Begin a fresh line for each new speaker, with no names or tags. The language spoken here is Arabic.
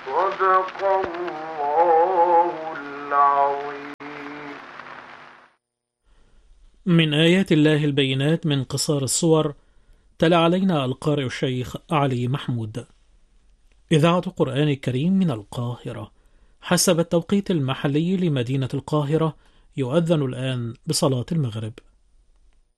صدق الله العظيم.
من آيات الله البينات من قصار الصور. تلا علينا القارئ الشيخ علي محمود. إذاعة القرآن الكريم من القاهرة. حسب التوقيت المحلي لمدينة القاهرة يؤذن الآن بصلاة المغرب.